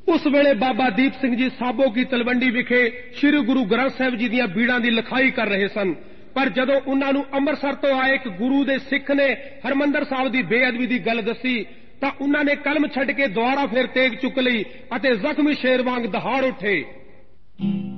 उस वेले बाबा दीप सिंह जी साबो की तलवंडी विखे श्री गुरु ग्रंथ साहिब जी दीआं बीड़ां दी लिखाई कर रहे सन। पर जदों उन्हां नूं अंमृतसर तो आए एक गुरु दे सिख ने हरमंदर साहिब दी बेअदबी दी गल दसी तां उन्हां ने कलम छड्ड के दुआरा फिर तेग चुक लई अते जख्मी शेर वांग दहाड़ उठे।